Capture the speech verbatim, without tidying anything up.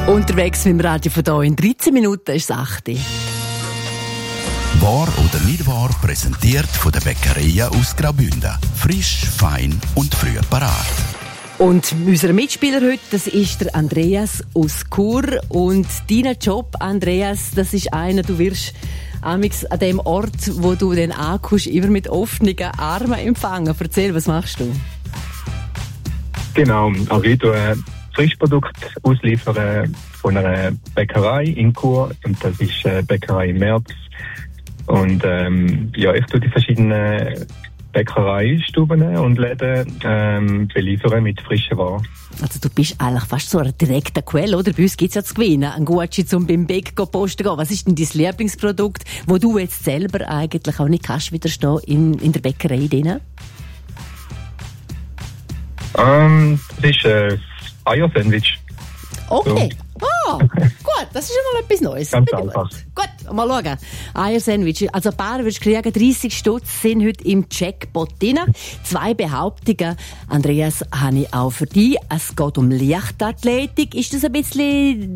Unterwegs mit dem Radio von hier in dreizehn Minuten ist es acht. Wahr oder nicht wahr, präsentiert von der Bäckereien aus Graubünden. Frisch, fein und früh parat. Und unser Mitspieler heute, das ist der Andreas aus Chur. Und dein Job, Andreas, das ist einer, du wirst amix an dem Ort, wo du dann ankommst, immer mit offenen Armen empfangen. Erzähl, was machst du? Genau, also ich tue ein Frischprodukt ausliefern von einer Bäckerei in Chur. Und das ist eine Bäckerei im März. Und ähm, ja, ich tue die verschiedenen Bäckereistuben und Läden ähm, beliefern mit frischen Waren. Also du bist eigentlich fast so eine direkte Quelle, oder? Bei uns gibt es ja zu gewinnen, ein Gucci zum beim Bäck posten gehen. Was ist denn dein Lieblingsprodukt, wo du jetzt selber eigentlich auch nicht kannst widerstehen in, in der Bäckerei drin? Ähm, das ist ein Eier-Sandwich. Okay. Ah, gut, das ist schon mal etwas Neues. Ganz einfach. Gut, mal schauen. Eier-Sandwich. Also ein paar würdest du kriegen, dreissig Stutz sind heute im Jackpot drin. Zwei Behauptungen, Andreas, habe ich auch für dich. Es geht um Leichtathletik. Ist das ein bisschen